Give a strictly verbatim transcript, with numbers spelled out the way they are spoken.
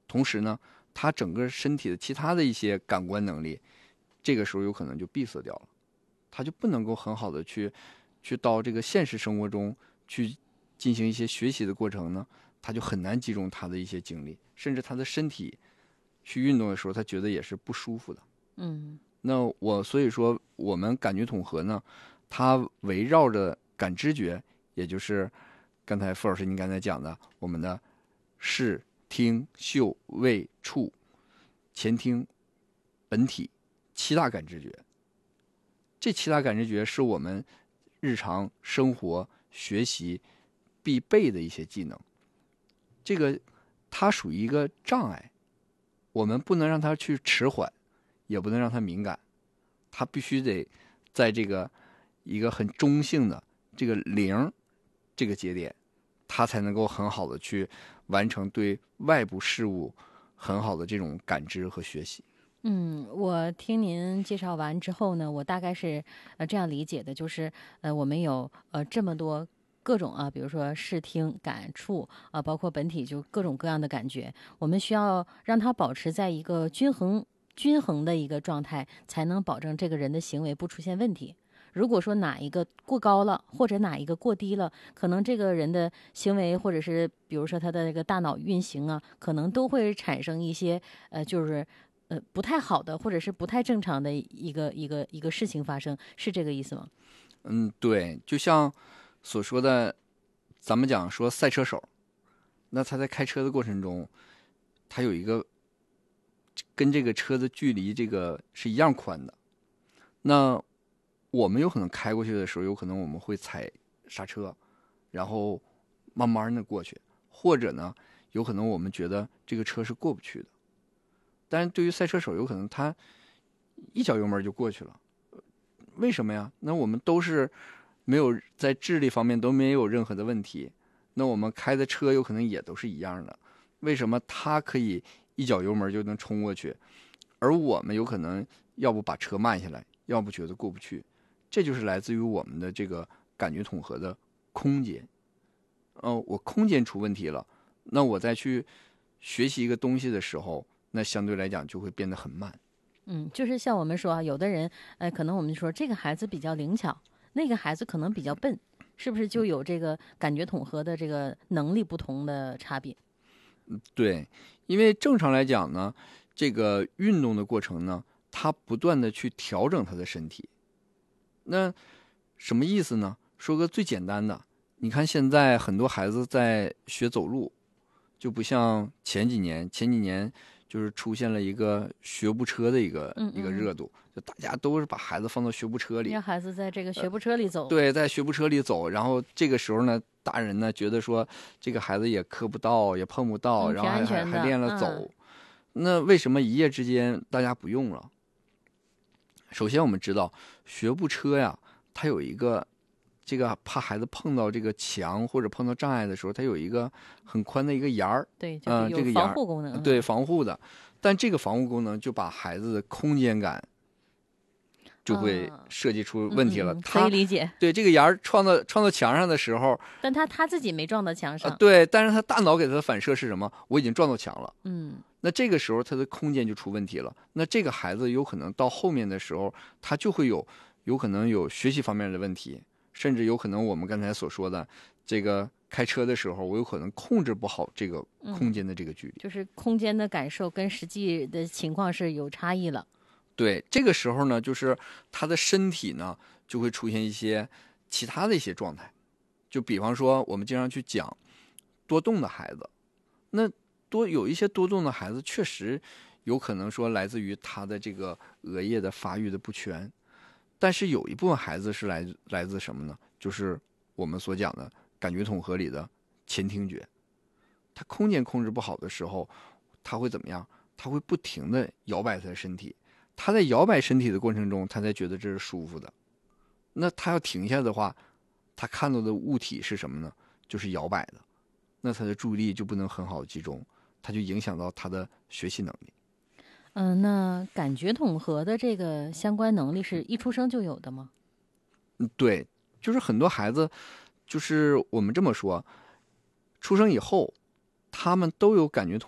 同时呢，他整个身体的其他的一些感官能力，这个时候有可能就闭塞掉了，他就不能够很好的去去到这个现实生活中去进行一些学习的过程呢，他就很难集中他的一些精力，甚至他的身体去运动的时候，他觉得也是不舒服的。 嗯， 那我所以说，我们感觉统合呢，它围绕着感知觉，也就是刚才傅老师您刚才讲的，我们的视听嗅味触前听本体七大感知觉。这七大感知觉是我们日常生活学习必备的一些技能。这个它属于一个障碍，我们不能让它去迟缓，也不能让它敏感，它必须得在这个一个很中性的这个零这个节点，它才能够很好的去完成对外部事物很好的这种感知和学习。 嗯，我听您介绍完之后呢，我大概是呃这样理解的，就是呃我们有呃这么多各种啊，比如说视听感触啊，包括本体就各种各样的感觉，我们需要让它保持在一个均衡均衡的一个状态，才能保证这个人的行为不出现问题。如果说哪一个过高了，或者哪一个过低了，可能这个人的行为，或者是比如说他的这个大脑运行啊，可能都会产生一些呃，就是呃不太好的，或者是不太正常的一个一个一个事情发生，是这个意思吗？ 嗯，对，就像所说的，咱们讲说赛车手，那他在开车的过程中，他有一个跟这个车的距离这个是一样宽的。那我们有可能开过去的时候，有可能我们会踩刹车，然后慢慢的过去，或者呢，有可能我们觉得这个车是过不去的。但是对于赛车手，有可能他一脚油门就过去了。为什么呀？那我们都是没有在智力方面都没有任何的问题，那我们开的车有可能也都是一样的。为什么他可以一脚油门就能冲过去，而我们有可能要不把车慢下来，要不觉得过不去？这就是来自于我们的这个感觉统合的空间。呃，我空间出问题了，那我再去学习一个东西的时候，那相对来讲就会变得很慢。 嗯，就是像我们说啊，有的人，呃，可能我们说这个孩子比较灵巧，那个孩子可能比较笨，是不是就有这个感觉统合的这个能力不同的差别？ 对，因为正常来讲呢，这个运动的过程呢，他不断的去调整他的身体。那什么意思呢？说个最简单的，你看现在很多孩子在学走路，就不像前几年，前几年就是出现了一个学步车的一个嗯嗯一个热度，就大家都是把孩子放到学步车里， 让孩子在这个学步车里走。 对，在学步车里走，然后这个时候呢，大人呢觉得说这个孩子也磕不到，也碰不到， 嗯，挺然后还还安全的。 还练了走。 嗯那为什么一夜之间大家不用了？首先我们知道学步车呀，它有一个这个怕孩子碰到这个墙或者碰到障碍的时候，它有一个很宽的一个沿儿， 对，就嗯、 是有防这个沿儿护功能。 对嗯防护的，但这个防护功能就把孩子的空间感就会啊设计出嗯问题了。 嗯嗯可他以理解， 对这个沿儿撞到撞到墙上的时候， 但他他自己没撞到墙呃， 上。 对，但是他大脑给他的反射是什么？我已经撞到墙了。 嗯那这个时候他的空间就出问题了。那这个孩子有可能到后面的时候，他就会有有可能有学习方面的问题，甚至有可能我们刚才所说的这个开车的时候，我有可能控制不好这个空间的这个距离。 就是空间的感受跟实际的情况是有差异了。 对，这个时候呢，就是他的身体呢就会出现一些其他的一些状态。就比方说，我们经常去讲多动的孩子，那多有一些多动的孩子，确实有可能说来自于他的这个额叶的发育的不全，但是有一部分孩子是来来自什么呢？就是我们所讲的感觉统合里的前听觉。他空间控制不好的时候，他会怎么样？他会不停的摇摆他的身体，他在摇摆身体的过程中，他才觉得这是舒服的。那他要停下的话，他看到的物体是什么呢？就是摇摆的，那他的注意力就不能很好集中，他就影响到他的学习能力。 嗯，那感觉统合的这个相关能力是一出生就有的吗？ 嗯，对，就是很多孩子，就是我们这么说，出生以后，他们都有感觉统